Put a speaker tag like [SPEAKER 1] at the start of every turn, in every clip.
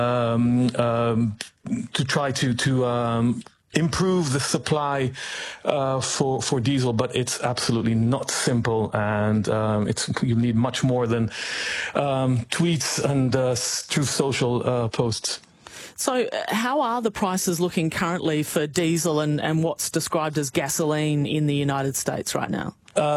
[SPEAKER 1] to try to improve the supply for diesel, but it's absolutely not simple, and you need much more than tweets and Truth Social posts.
[SPEAKER 2] So how are the prices looking currently for diesel and what's described as gasoline in the United States right now?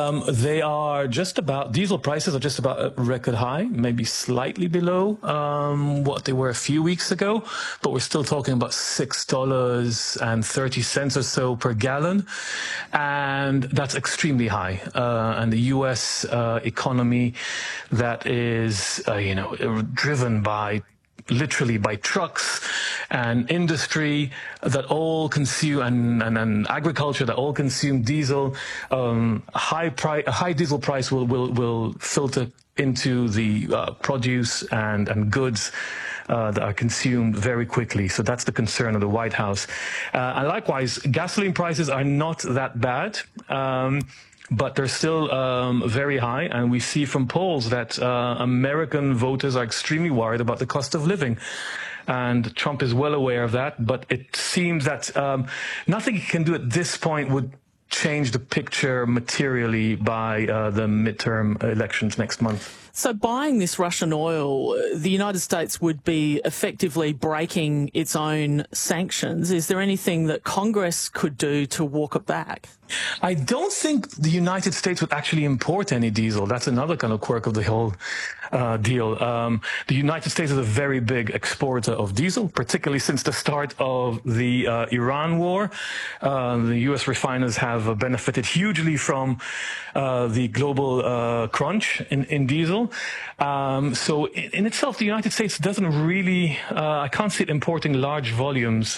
[SPEAKER 1] Diesel prices are just about at record high, maybe slightly below what they were a few weeks ago, but we're still talking about $6.30 or so per gallon, and that's extremely high. And the U.S. economy that is, driven literally by trucks and industry that all consume and agriculture that all consume diesel. A high diesel price will filter into the produce and goods that are consumed very quickly. So that's the concern of the White House. And likewise, gasoline prices are not that bad. But they're still very high, and we see from polls that American voters are extremely worried about the cost of living. And Trump is well aware of that, but it seems that nothing he can do at this point would change the picture materially by the midterm elections next month.
[SPEAKER 2] So buying this Russian oil, the United States would be effectively breaking its own sanctions. Is there anything that Congress could do to walk it back?
[SPEAKER 1] I don't think the United States would actually import any diesel. That's another kind of quirk of the whole deal. The United States is a very big exporter of diesel, particularly since the start of the Iran war. The U.S. refiners have benefited hugely from the global crunch in diesel. So in itself, the United States doesn't really, I can't see it importing large volumes.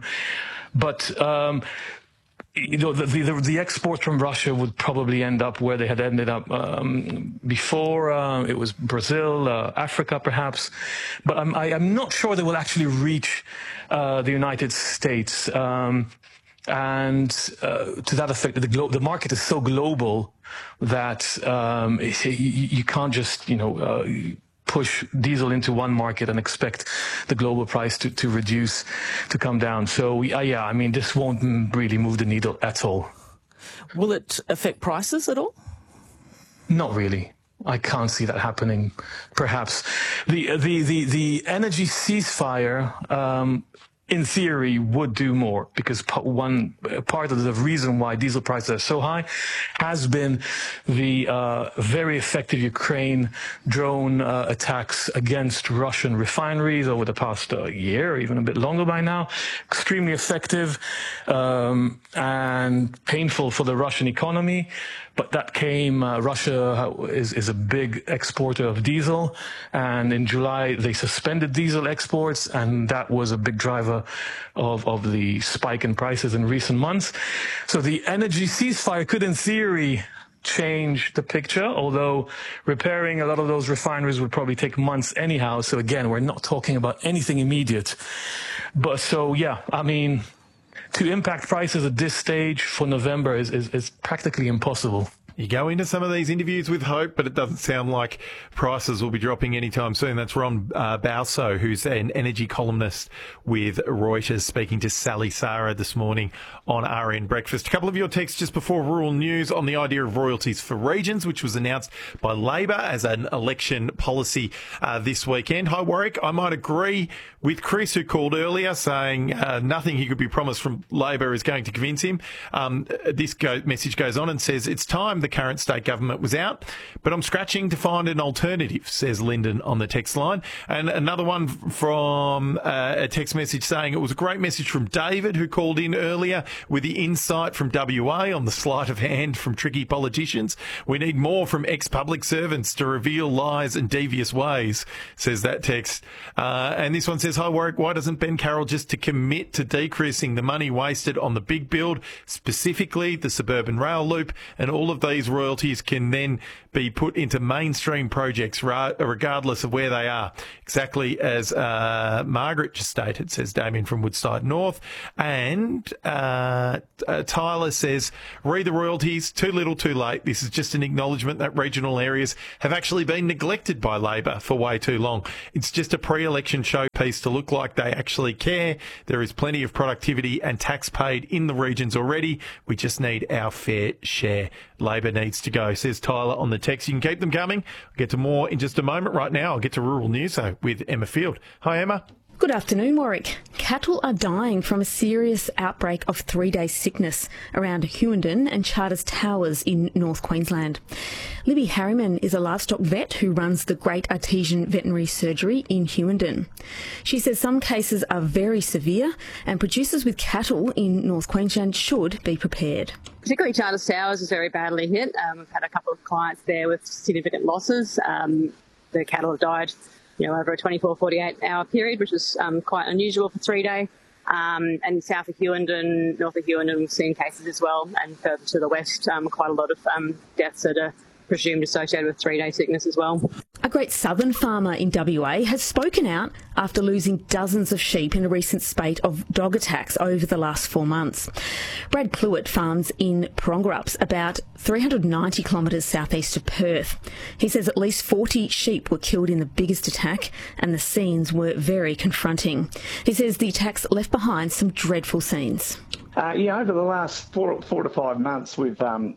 [SPEAKER 1] The exports from Russia would probably end up where they had ended up before. It was Brazil, Africa, perhaps. But I'm not sure they will actually reach the United States. And to that effect, the market is so global that you can't just push diesel into one market and expect the global price to come down. So this won't really move the needle at all.
[SPEAKER 2] Will it affect prices at all?
[SPEAKER 1] Not really. I can't see that happening. Perhaps the energy ceasefire in theory would do more, because one part of the reason why diesel prices are so high has been the very effective Ukraine drone attacks against Russian refineries over the past year, even a bit longer by now. Extremely effective and painful for the Russian economy. But that came, Russia is a big exporter of diesel, and in July they suspended diesel exports, and that was a big driver of the spike in prices in recent months. So the energy ceasefire could, in theory, change the picture, although repairing a lot of those refineries would probably take months anyhow. So again, we're not talking about anything immediate. But so, to impact prices at this stage for November is practically impossible.
[SPEAKER 3] You go into some of these interviews with hope, but it doesn't sound like prices will be dropping anytime soon. That's Ron Balso, who's an energy columnist with Reuters, speaking to Sally Sara this morning on RN Breakfast. A couple of your texts just before rural news on the idea of royalties for regions, which was announced by Labor as an election policy this weekend. Hi, Warwick. I might agree with Chris, who called earlier, saying nothing he could be promised from Labor is going to convince him. This message goes on and says, it's time the current state government was out, but I'm scratching to find an alternative, says Lyndon on the text line. And another one from a text message saying it was a great message from David, who called in earlier with the insight from WA on the sleight of hand from tricky politicians. We need more from ex-public servants to reveal lies and devious ways, says that text. And this one says, hi Warwick, why doesn't Ben Carroll just to commit to decreasing the money wasted on the big build, specifically the suburban rail loop, and all of these royalties can then be put into mainstream projects regardless of where they are, exactly as Margaret just stated, says Damien from Woodside North. And Tyler says, read the royalties, too little too late. This is just an acknowledgement that regional areas have actually been neglected by Labor for way too long. It's just a pre-election showpiece to look like they actually care. There is plenty of productivity and tax paid in the regions already. We just need our fair share. Labor needs to go, says Tyler on the text. You can keep them coming. I'll get to more in just a moment. Right now, I'll get to rural news with Emma Field. Hi, Emma.
[SPEAKER 4] Good afternoon, Warwick. Cattle are dying from a serious outbreak of 3-day sickness around Hughenden and Charters Towers in North Queensland. Libby Harriman is a livestock vet who runs the Great Artesian Veterinary Surgery in Hughenden. She says some cases are very severe and producers with cattle in North Queensland should be prepared.
[SPEAKER 5] Particularly Charters Towers is very badly hit. We've had a couple of clients there with significant losses. The cattle have died over a 24, 48-hour period, which is quite unusual for 3-day. And south of Hughenden, north of Hughenden, we've seen cases as well. And further to the west, quite a lot of deaths that are presumed associated with 3-day sickness as well.
[SPEAKER 4] A Great Southern farmer in WA has spoken out after losing dozens of sheep in a recent spate of dog attacks over the last 4 months. Brad Cluett farms in Prongerups, about 390 kilometres southeast of Perth. He says at least 40 sheep were killed in the biggest attack and the scenes were very confronting. He says the attacks left behind some dreadful scenes.
[SPEAKER 6] Over the last four to 5 months, we've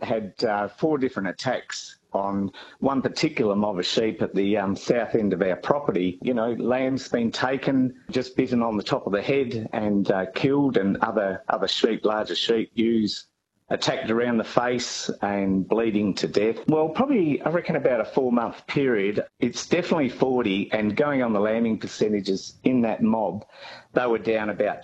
[SPEAKER 6] had 4 different attacks on one particular mob of sheep at the south end of our property. Lamb's been taken, just bitten on the top of the head and killed, and other sheep, larger sheep, ewes, attacked around the face and bleeding to death. Well, probably, I reckon about a 4-month period. It's definitely 40, and going on the lambing percentages in that mob, they were down about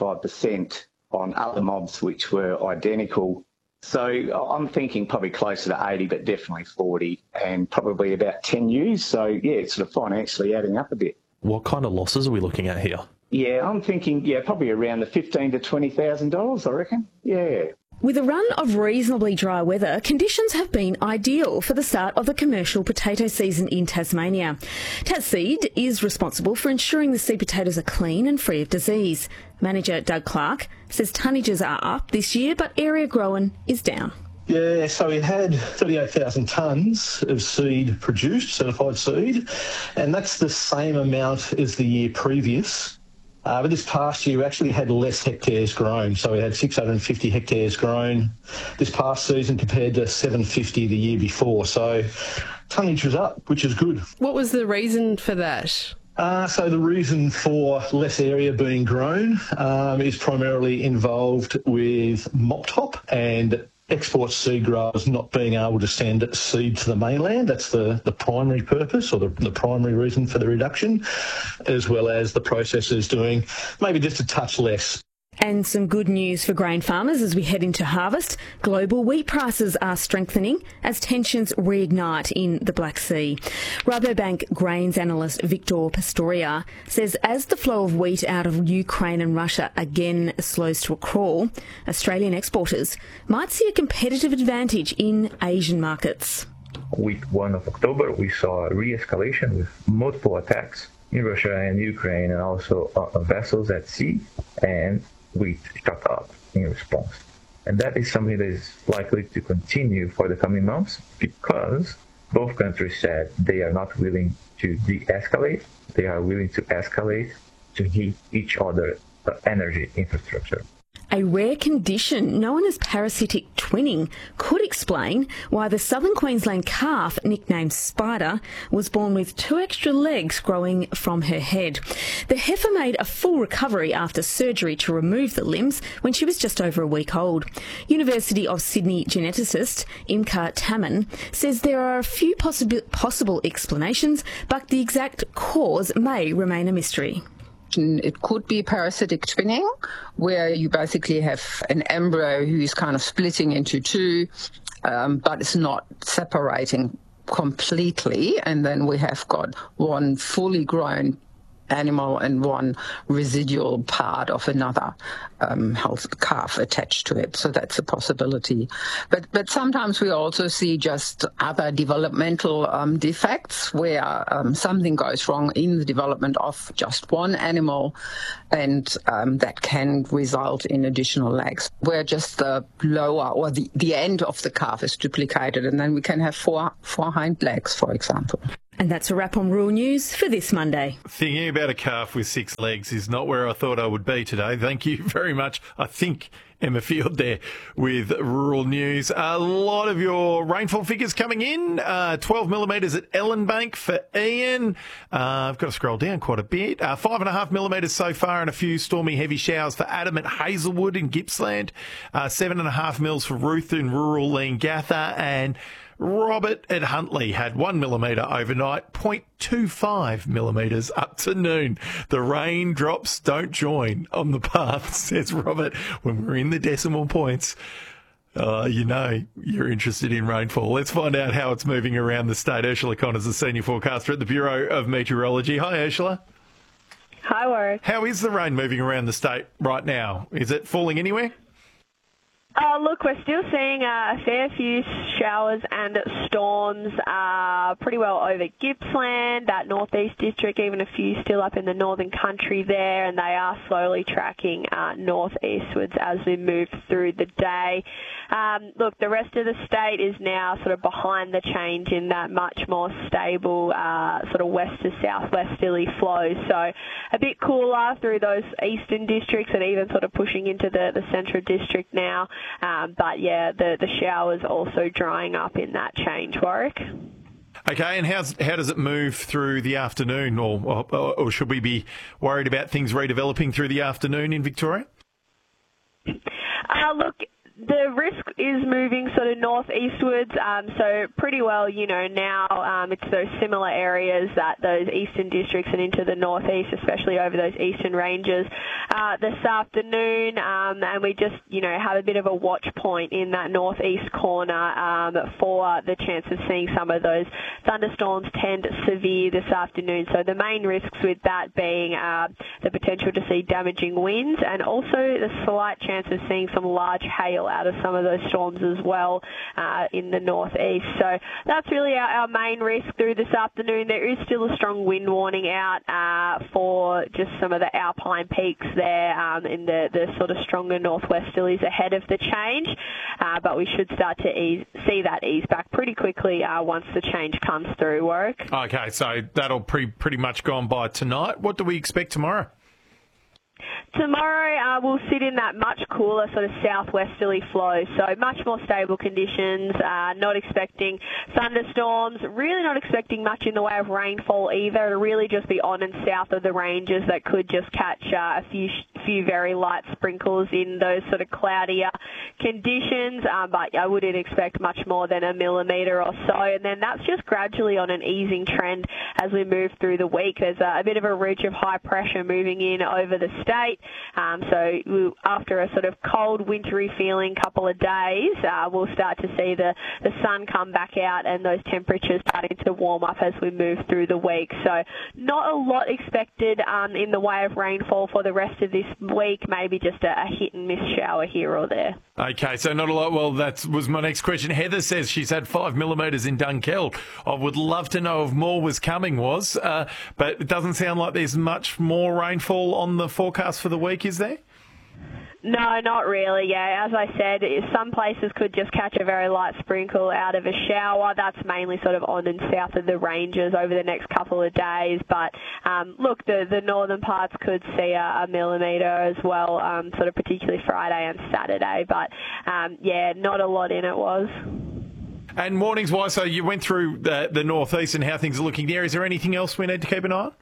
[SPEAKER 6] 25% on other mobs which were identical. So I'm thinking probably closer to 80, but definitely 40, and probably about 10 ewes. So, it's sort of financially adding up a bit.
[SPEAKER 7] What kind of losses are we looking at here?
[SPEAKER 6] Yeah, I'm thinking, probably around the $15,000 to $20,000, I reckon. Yeah.
[SPEAKER 4] With a run of reasonably dry weather, conditions have been ideal for the start of the commercial potato season in Tasmania. TasSeed is responsible for ensuring the seed potatoes are clean and free of disease. Manager Doug Clark says tonnages are up this year, but area grown is down.
[SPEAKER 8] Yeah, so we had 38,000 tonnes of seed produced, certified seed, and that's the same amount as the year previous. But this past year, we actually had less hectares grown. So we had 650 hectares grown this past season compared to 750 the year before. So tonnage was up, which is good.
[SPEAKER 9] What was the reason for that?
[SPEAKER 8] So the reason for less area being grown is primarily involved with mop top and export seed growers not being able to send seed to the mainland. That's the primary purpose, or the primary reason for the reduction, as well as the processors doing maybe just a touch less.
[SPEAKER 4] And some good news for grain farmers as we head into harvest. Global wheat prices are strengthening as tensions reignite in the Black Sea. Rabobank grains analyst Victor Pastoria says as the flow of wheat out of Ukraine and Russia again slows to a crawl, Australian exporters might see a competitive advantage in Asian markets.
[SPEAKER 10] Week 1 of October, we saw a re-escalation with multiple attacks in Russia and Ukraine, and also vessels at sea, and wheat shut up in response. And that is something that is likely to continue for the coming months, because both countries said they are not willing to de-escalate. They are willing to escalate to hit each other's energy infrastructure.
[SPEAKER 4] A rare condition known as parasitic twinning could explain why the southern Queensland calf, nicknamed Spider, was born with 2 extra legs growing from her head. The heifer made a full recovery after surgery to remove the limbs when she was just over a week old. University of Sydney geneticist Imka Taman says there are a few possible explanations, but the exact cause may remain a mystery.
[SPEAKER 11] It could be parasitic twinning, where you basically have an embryo who is kind of splitting into 2, but it's not separating completely. And then we have got one fully grown animal and one residual part of another calf attached to it. So that's a possibility. But sometimes we also see just other developmental defects where something goes wrong in the development of just one animal, and that can result in additional legs, where just the lower or the end of the calf is duplicated, and then we can have four hind legs, for example.
[SPEAKER 4] And that's a wrap on Rural News for this Monday.
[SPEAKER 3] Thinking about a calf with 6 legs is not where I thought I would be today. Thank you very much. I think Emma Field there with Rural News. A lot of your rainfall figures coming in. 12 millimetres at Ellenbank for Ian. I've got to scroll down quite a bit. 5.5 millimetres so far and a few stormy heavy showers for Adam at Hazelwood in Gippsland. 7.5 mils for Ruth in rural Leongatha, and Robert at Huntley had 1 millimetre overnight, 0.25 millimetres up to noon. The raindrops don't join on the path, says Robert. When we're in the decimal points, you know you're interested in rainfall. Let's find out how it's moving around the state. Ursula Connor's the senior forecaster at the Bureau of Meteorology. Hi, Ursula.
[SPEAKER 12] Hi, Warwick.
[SPEAKER 3] How is the rain moving around the state right now? Is it falling anywhere?
[SPEAKER 12] Look, we're still seeing a fair few showers and storms pretty well over Gippsland, that northeast district, even a few still up in the northern country there, and they are slowly tracking northeastwards as we move through the day. Look, the rest of the state is now sort of behind the change in that much more stable sort of west to southwesterly flow. So a bit cooler through those eastern districts and even sort of pushing into the central district now. But yeah, the showers also drying up in that change, Warwick.
[SPEAKER 3] Okay, and how does it move through the afternoon, or should we be worried about things redeveloping through the afternoon in Victoria?
[SPEAKER 12] Look, the risk is moving sort of northeastwards, so pretty well, you know, now it's those similar areas, that those eastern districts and into the northeast, especially over those eastern ranges this afternoon, and we just, you know, have a bit of a watch point in that northeast corner for the chance of seeing some of those thunderstorms tend severe this afternoon. So the main risks with that being the potential to see damaging winds, and also the slight chance of seeing some large hail out of some of those storms as well in the northeast. So that's really our main risk through this afternoon. There is still a strong wind warning out for just some of the alpine peaks there in the sort of stronger northwesterlies ahead of the change, but we should start to see that ease back pretty quickly once the change comes through, Warwick.
[SPEAKER 3] Okay, so that'll pretty much gone by tonight. What do we expect tomorrow?
[SPEAKER 12] Tomorrow we'll sit in that much cooler sort of southwesterly flow, so much more stable conditions, not expecting thunderstorms, really not expecting much in the way of rainfall either. It'll really just be on and south of the ranges that could just catch a few very light sprinkles in those sort of cloudier conditions, but I wouldn't expect much more than 1 millimetre or so, and then that's just gradually on an easing trend as we move through the week. There's a bit of a ridge of high pressure moving in over the state. So after a sort of cold, wintry feeling couple of days, we'll start to see the sun come back out and those temperatures starting to warm up as we move through the week. So not a lot expected in the way of rainfall for the rest of this week, maybe just a hit and miss shower here or there.
[SPEAKER 3] Okay, so not a lot. Well, that was my next question. Heather says she's had 5 millimetres in Dunkeld. I would love to know if more was coming, but it doesn't sound like there's much more rainfall on the forecast for the week, is there?
[SPEAKER 12] No, not really, yeah. As I said, some places could just catch a very light sprinkle out of a shower. That's mainly sort of on and south of the ranges over the next couple of days. But, look, the northern parts could see a millimetre as well, sort of particularly Friday and Saturday. But, yeah, not a lot in it was.
[SPEAKER 3] And mornings-wise, so you went through the northeast and how things are looking there. Is there anything else we need to keep an eye on?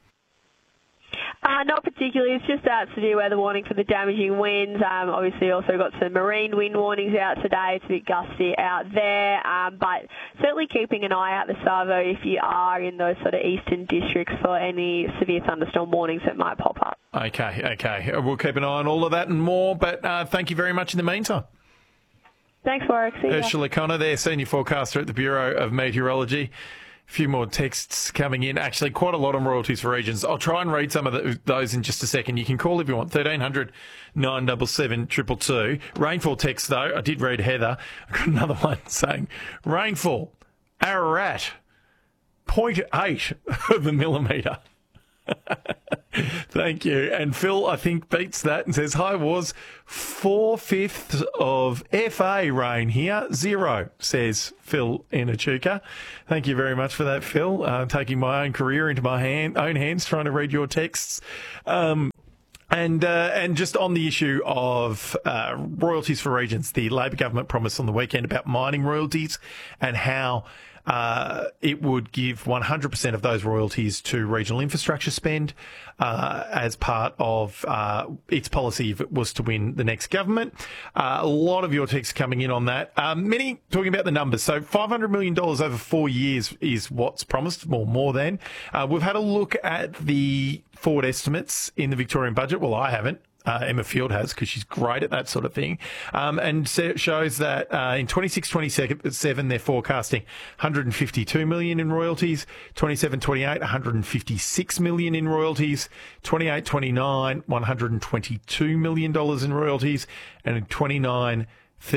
[SPEAKER 12] Not particularly. It's just that severe weather warning for the damaging winds. Obviously, also got some marine wind warnings out today. It's a bit gusty out there. But certainly keeping an eye out the Savo if you are in those sort of eastern districts for any severe thunderstorm warnings that might pop up.
[SPEAKER 3] Okay. We'll keep an eye on all of that and more. But thank you very much in the meantime.
[SPEAKER 12] Thanks, Warwick. See ya.
[SPEAKER 3] Ursula Connor there, senior forecaster at the Bureau of Meteorology. A few more texts coming in. Actually, quite a lot on royalties for regions. I'll try and read some of those in just a second. You can call if you want. 1300 977 222. Rainfall text, though. I did read Heather. I got another one saying, rainfall, Ararat, 0.8 of a millimetre. Thank you. And Phil, I think, beats that and says, "Hi, was 4/5 of FA rain here. 0, says Phil in Echuca. Thank you very much for that, Phil. Taking my own career into my own hands, trying to read your texts. And just on the issue of royalties for regions, the Labor government promised on the weekend about mining royalties and how it would give 100% of those royalties to regional infrastructure spend as part of its policy if it was to win the next government. A lot of your texts coming in on that. Many talking about the numbers. So $500 million over 4 years is what's promised, more than. We've had a look at the forward estimates in the Victorian budget. Well, I haven't. Emma Field has, because she's great at that sort of thing. And it shows that in 26-27, they're forecasting $152 million in royalties. 27-28, $156 million in royalties. 28-29, $122 million in royalties. And in 29-30,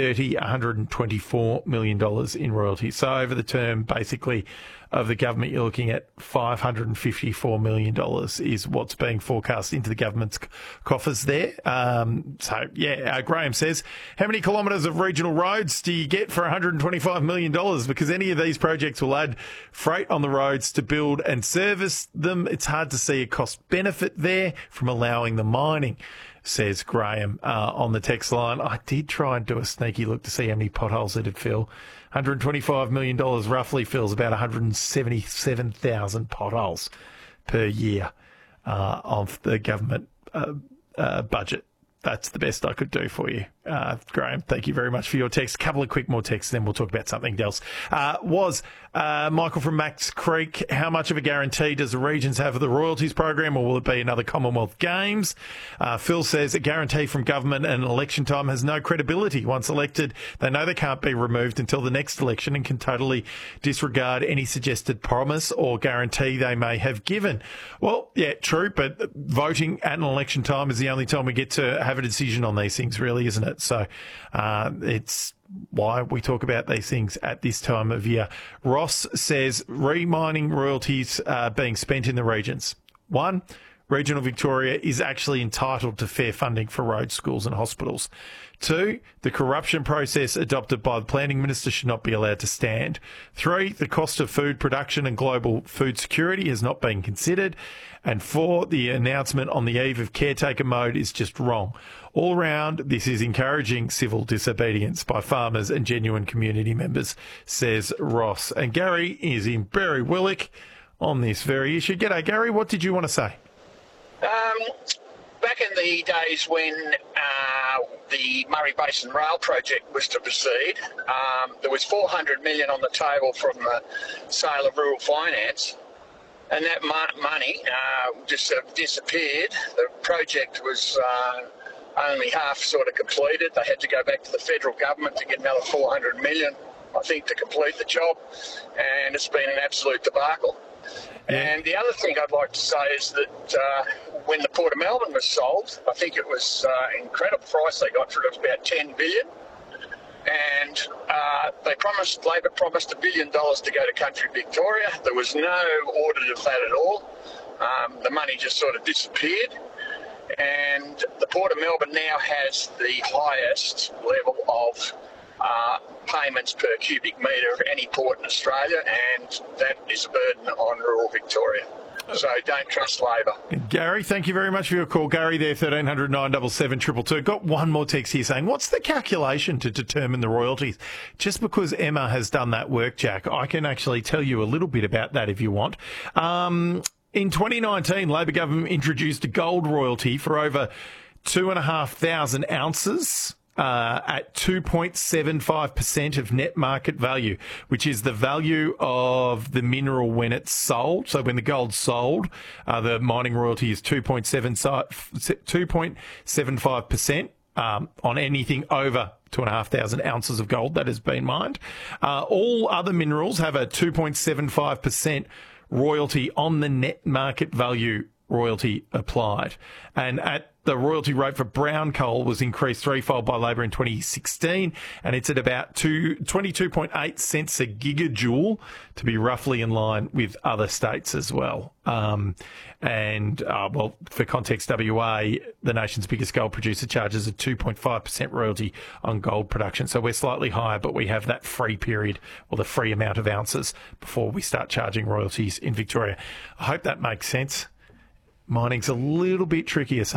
[SPEAKER 3] $124 million in royalties. So over the term, basically, of the government, you're looking at $554 million is what's being forecast into the government's coffers there. Graham says, how many kilometres of regional roads do you get for $125 million? Because any of these projects will add freight on the roads to build and service them. It's hard to see a cost benefit there from allowing the mining, says Graham on the text line. I did try and do a sneaky look to see how many potholes it'd fill. $125 million roughly fills about 177,000 potholes per year of the government budget. That's the best I could do for you. Graham, thank you very much for your text. A couple of quick more texts, then we'll talk about something else. Michael from Max Creek, how much of a guarantee does the regions have for the royalties program, or will it be another Commonwealth Games? Phil says a guarantee from government and election time has no credibility. Once elected, they know they can't be removed until the next election and can totally disregard any suggested promise or guarantee they may have given. Well, yeah, true, but voting at an election time is the only time we get to have a decision on these things, really, isn't it? So it's why we talk about these things at this time of year. Ross says re-mining royalties being spent in the regions. 1, regional Victoria is actually entitled to fair funding for roads, schools and hospitals. 2, the corruption process adopted by the planning minister should not be allowed to stand. 3, the cost of food production and global food security has not been considered. And 4, the announcement on the eve of caretaker mode is just wrong. All round, this is encouraging civil disobedience by farmers and genuine community members, says Ross. And Gary is in Berry Willick on this very issue. G'day, Gary. What did you want to say?
[SPEAKER 13] Back in the days when the Murray Basin Rail project was to proceed, there was $400 million on the table from the sale of rural finance, and that money just sort of disappeared. The project was only half sort of completed. They had to go back to the federal government to get another $400 million, I think, to complete the job, and it's been an absolute debacle. And the other thing I'd like to say is that when the Port of Melbourne was sold, I think it was an incredible price they got for it. It was about $10 billion. And Labor promised $1 billion to go to country Victoria. There was no audit of that at all. The money just sort of disappeared. And the Port of Melbourne now has the highest level of payments per cubic metre of any port in Australia, and that is a burden on rural Victoria. So don't trust Labor.
[SPEAKER 3] Gary, thank you very much for your call. Gary there, 1300 977 222. Got one more text here saying, what's the calculation to determine the royalties? Just because Emma has done that work, Jack, I can actually tell you a little bit about that if you want. In 2019, Labor government introduced a gold royalty for over 2,500 ounces at 2.75% of net market value, which is the value of the mineral when it's sold. So when the gold's sold, the mining royalty is 2.75% on anything over 2,500 ounces of gold that has been mined. All other minerals have a 2.75% royalty on the net market value royalty applied. And at the royalty rate for brown coal was increased threefold by Labor in 2016, and it's at about 22.8 cents a gigajoule, to be roughly in line with other states as well. Well, for context, WA, the nation's biggest gold producer, charges a 2.5% royalty on gold production. So we're slightly higher, but we have that free period, or the free amount of ounces, before we start charging royalties in Victoria. I hope that makes sense. Mining's a little bit trickier